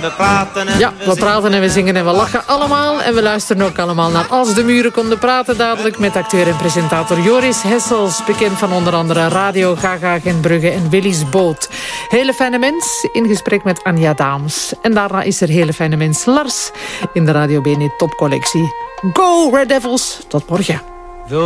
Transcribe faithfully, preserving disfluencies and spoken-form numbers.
we praten en Ja, we we praten en we zingen en we lachen allemaal. En we luisteren ook allemaal naar Als de Muren konden praten dadelijk... met acteur en presentator Joris Hessels. Bekend van onder andere Radio Gaga, Gentbrugge en Willy's Boot. Hele fijne mens in gesprek met Anja Daams. En daarna is er hele fijne mens Lars in de Radio Bene Topcollectie. Go Red Devils! Tot morgen.